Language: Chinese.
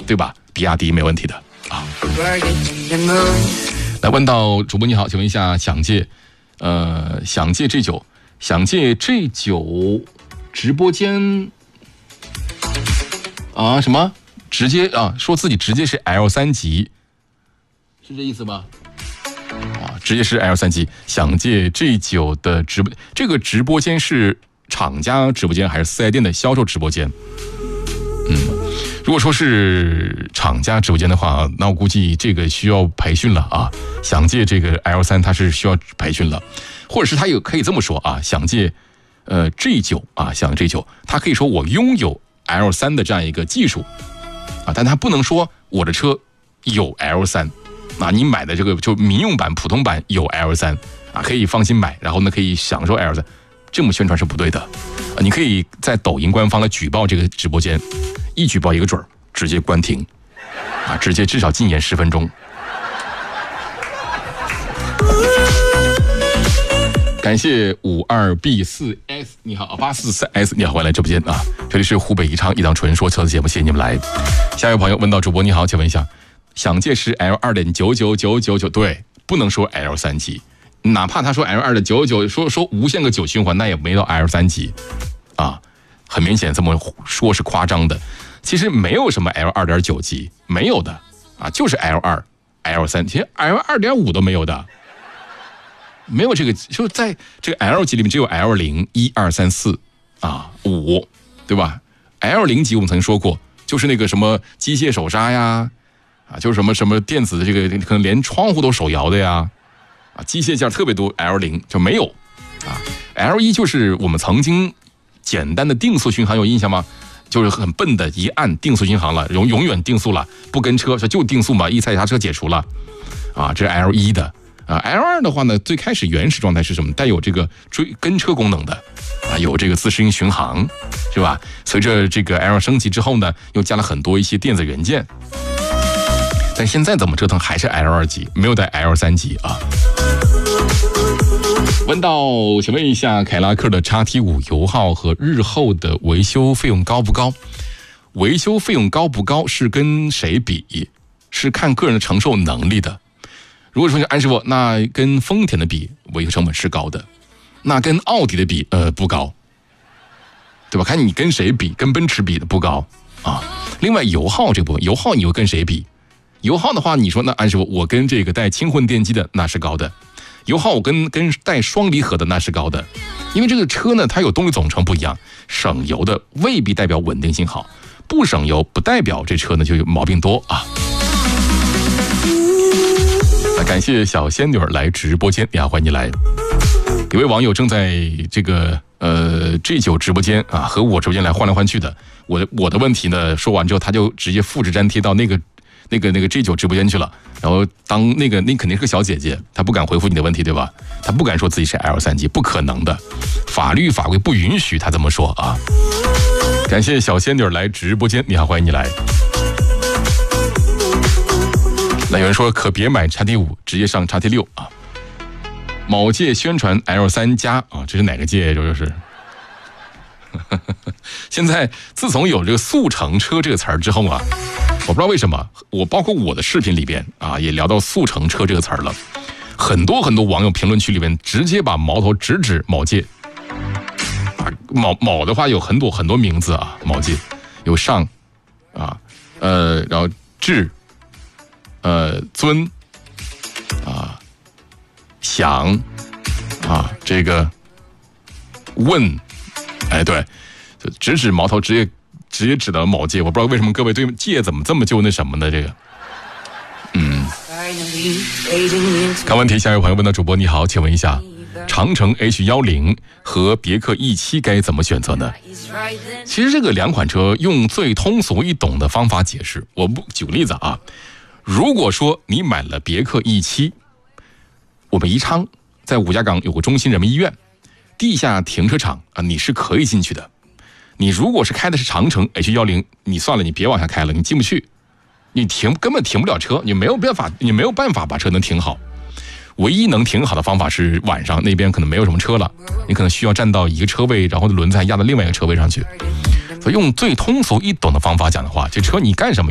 对吧？比亚迪没问题的啊。来问到主播你好，请问一下想借G9 直播间啊什么直接啊说自己直接是 L3 级，是这意思吗？啊，直接是 L3 级，想借 G9 的这个直播间是厂家直播间还是4S店的销售直播间？如果说是厂家直播间的话，那我估计这个需要培训了啊。想借这个 L3 它是需要培训了，或者是他也可以这么说啊，想借G9 啊，想 G9， 他可以说我拥有 L3 的这样一个技术啊，但他不能说我的车有 L3 啊，你买的这个就民用版、普通版有 L3 啊，可以放心买，然后呢可以享受 L3， 这么宣传是不对的。你可以在抖音官方来举报这个直播间，一举报一个准儿，直接关停啊，直接至少禁言10分钟。感谢52B4S， 你好843S， 你好，欢迎来直播间啊！这里是湖北宜昌一档纯说车的节目，谢谢你们来。下一位朋友问到主播你好，请问一下，想借是 L2.99999， 对，不能说 L3 级，哪怕他说 L2.99， 说无限个9循环，那也没到 L3 级啊，很明显这么说是夸张的。其实没有什么 L2.9 级，没有的啊，就是 L2、L3， 其实 L2.5 都没有的。没有这个，就在这个 L 级里面只有 L0、1、2、3、4啊5，对吧 ？L0 级我们曾经说过，就是那个什么机械手刹呀，啊，就是什么电子的这个可能连窗户都手摇的呀，啊，机械件特别多 ，L0 就没有啊。L1 就是我们曾经简单的定速巡航，有印象吗？就是很笨的一按定速巡航了，永远定速了，不跟车就定速嘛，一踩刹车解除了，啊，这是 L1 的。L2 的话呢，最开始原始状态是什么？带有这个跟车功能的啊，有这个自适应巡航，是吧？随着这个 L 升级之后呢，又加了很多一些电子元件，但现在怎么折腾还是 L2 级，没有在 L3 级啊。问到，请问一下，凯拉克的 XT5 油耗和日后的维修费用高不高？维修费用高不高是跟谁比？是看个人的承受能力的。如果说安师傅，那跟丰田的比，维修成本是高的；那跟奥迪的比，不高，对吧？看你跟谁比，跟奔驰比的不高啊。另外，油耗这部分，油耗你又跟谁比？油耗的话，你说那安师傅，我跟这个带轻混电机的那是高的，油耗我跟带双离合的那是高的，因为这个车呢，它有动力总成不一样，省油的未必代表稳定性好，不省油不代表这车呢就有毛病多啊。感谢小仙女来直播间，你好，欢迎你来。有位网友正在这个G9 直播间啊和我直播间来换来换去的。我的问题呢说完之后，他就直接复制粘贴到那个 G9 直播间去了。然后当那肯定是个小姐姐，她不敢回复你的问题，对吧？她不敢说自己是 L3 级，不可能的，法律法规不允许她这么说啊。感谢小仙女来直播间，你好，欢迎你来。那有人说可别买 XT5， 直接上 XT6 啊。某界宣传 L3 加啊，这是哪个界？就是现在自从有这个速成车这个词儿之后啊，我不知道为什么，包括我的视频里边啊，也聊到速成车这个词儿了。很多网友评论区里面直接把矛头直指某界啊，某的话有很多名字啊，某界有上啊，然后智。尊啊，想啊，这个问，哎，对，就直指矛头，直接指到某界，我不知道为什么各位对界怎么这么就那什么呢？这个，看问题，下一位朋友问到主播你好，请问一下，长城 H10和别克 E7该怎么选择呢？其实这个两款车用最通俗易懂的方法解释，我不举个例子啊。如果说你买了别克 E7， 我们宜昌在五家港有个中心人民医院，地下停车场啊，你是可以进去的。你如果是开的是长城 H10， 你算了，你别往下开了，你进不去，你根本停不了车，你没有办法把车能停好。唯一能停好的方法是晚上那边可能没有什么车了，你可能需要站到一个车位，然后轮子还压到另外一个车位上去。所以用最通俗易懂的方法讲的话，这车你干什么